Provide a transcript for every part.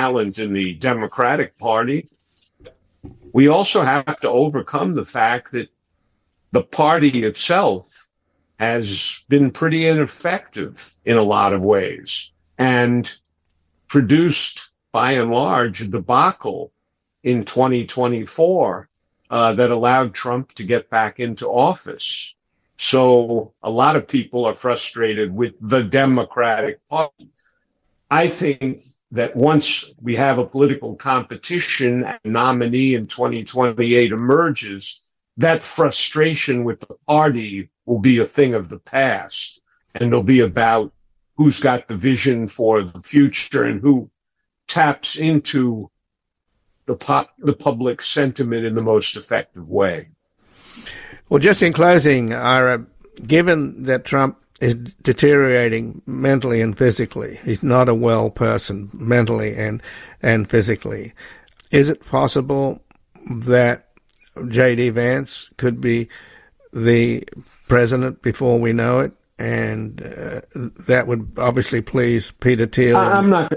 talent in the Democratic Party. We also have to overcome the fact that the party itself has been pretty ineffective in a lot of ways and produced, by and large, a debacle in 2024 that allowed Trump to get back into office. So a lot of people are frustrated with the Democratic Party. I think that once we have a political competition and a nominee in 2028 emerges, that frustration with the party will be a thing of the past. And it'll be about who's got the vision for the future and who taps into the public sentiment in the most effective way. Well, just in closing, Ira, given that Trump is deteriorating mentally and physically, he's not a well person mentally and physically, is it possible that J.D. Vance could be the president before we know it? And that would obviously please Peter Thiel. I'm not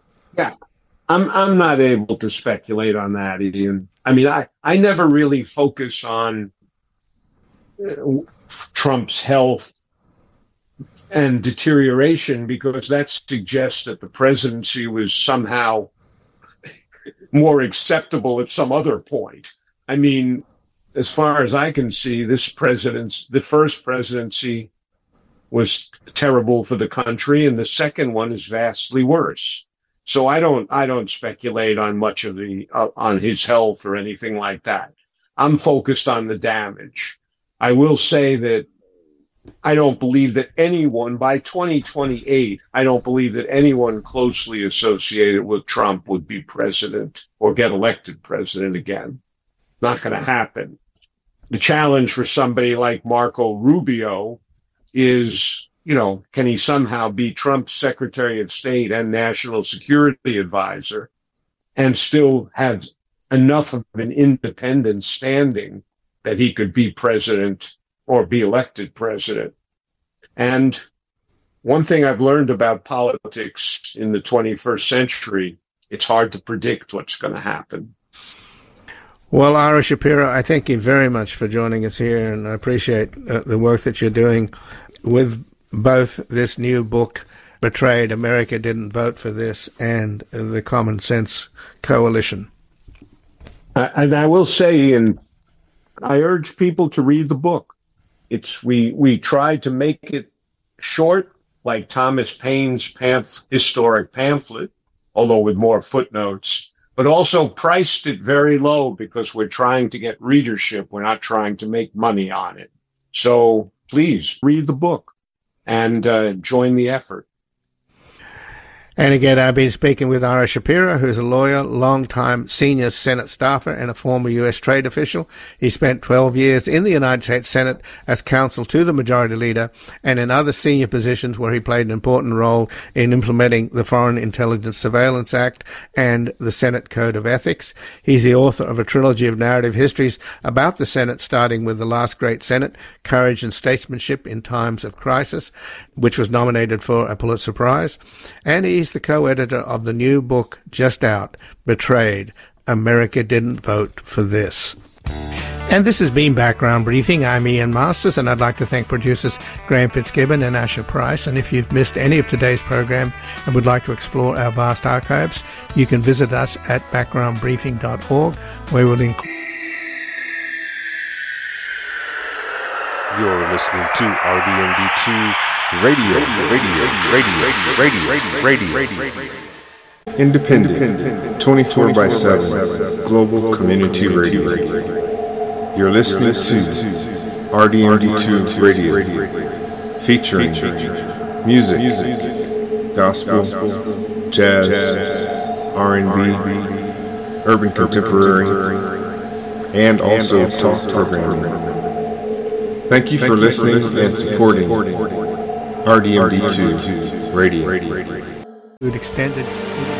able to speculate on that, Ian. I mean, I never really focus on Trump's health and deterioration because that suggests that the presidency was somehow more acceptable at some other point. I mean, as far as I can see, the first presidency was terrible for the country, and the second one is vastly worse. So I don't speculate on much of on his health or anything like that. I'm focused on the damage. I will say that I don't believe that anyone by 2028, I don't believe that anyone closely associated with Trump would be president or get elected president again. Not going to happen. The challenge for somebody like Marco Rubio is, can he somehow be Trump's Secretary of State and National Security Advisor and still have enough of an independent standing that he could be president or be elected president? And one thing I've learned about politics in the 21st century, it's hard to predict what's going to happen. Well, Ira Shapiro, I thank you very much for joining us here, and I appreciate the work that you're doing with both this new book, Betrayed, America Didn't Vote for This, and the Common Sense Coalition. And I will say, Ian, I urge people to read the book. We tried to make it short, like Thomas Paine's historic pamphlet, although with more footnotes, but also priced it very low because we're trying to get readership. We're not trying to make money on it. So please read the book and join the effort. And again, I've been speaking with Ira Shapiro, who's a lawyer, longtime senior Senate staffer, and a former U.S. trade official. He spent 12 years in the United States Senate as counsel to the Majority Leader and in other senior positions where he played an important role in implementing the Foreign Intelligence Surveillance Act and the Senate Code of Ethics. He's the author of a trilogy of narrative histories about the Senate, starting with The Last Great Senate, Courage and Statesmanship in Times of Crisis, which was nominated for a Pulitzer Prize. And he's the co-editor of the new book just out, Betrayed, America Didn't Vote for This. And this has been Background Briefing. I'm Ian Masters, and I'd like to thank producers Graham Fitzgibbon and Asher Price. And if you've missed any of today's program and would like to explore our vast archives, you can visit us at backgroundbriefing.org, where we'll include... You're listening to RDMD2 Radio. Independent, 24/7, global community radio. You're listening to RDMD2 Radio, featuring music, gospel, jazz, R&B, urban contemporary, and also talk programming. Thank you for listening and supporting RDMD2 Radio. Extended